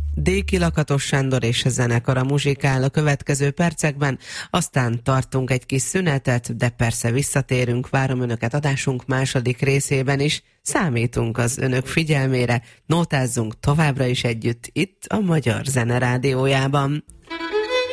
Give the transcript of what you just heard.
Déki Lakatos Sándor és zenekara muzsikál a következő percekben, aztán tartunk egy kis szünetet, de persze visszatérünk, várom önöket adásunk második részében is, számítunk az önök figyelmére, nótázzunk továbbra is együtt itt a Magyar Zene Rádiójában.